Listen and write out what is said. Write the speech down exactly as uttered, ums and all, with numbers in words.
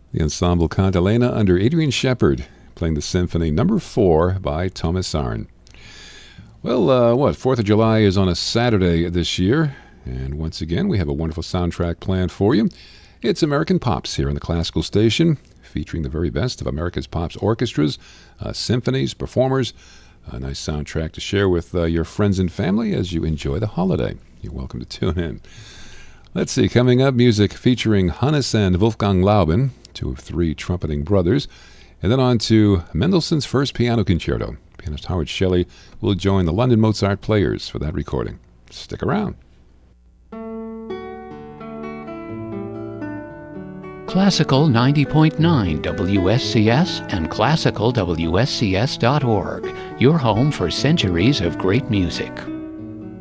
The ensemble Cantilena under Adrian Shepard, playing the Symphony Number Four by Thomas Arne. Well, uh, what, fourth of July is on a Saturday this year, and once again we have a wonderful soundtrack planned for you. It's American Pops here on the Classical Station, featuring the very best of America's Pops orchestras, uh, symphonies, performers. A nice soundtrack to share with uh, your friends and family as you enjoy the holiday. You're welcome to tune in. Let's see, coming up, music featuring Hannes and Wolfgang Lauben, two of three trumpeting brothers, and then on to Mendelssohn's First Piano Concerto. Pianist Howard Shelley will join the London Mozart Players for that recording. Stick around. Classical ninety point nine W S C S and classical W S C S dot org, your home for centuries of great music.